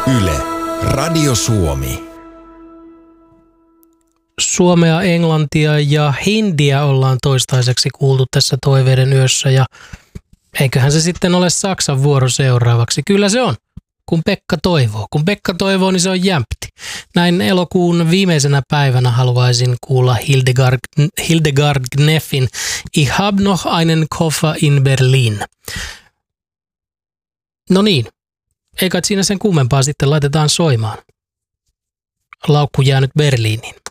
Yle, Radio Suomi. Suomea, englantia ja hindiä ollaan toistaiseksi kuultu tässä Toiveiden yössä ja eiköhän se sitten ole Saksan vuoro seuraavaksi. Kyllä se on, kun Pekka toivoo. Kun Pekka toivoo, niin se on jämpti. Näin elokuun viimeisenä päivänä haluaisin kuulla Hildegard Kneffin Ich hab noch einen Koffer in Berlin. No niin, eikä siinä sen kummempaa sitten laitetaan soimaan. Laukku jäänyt Berliiniin.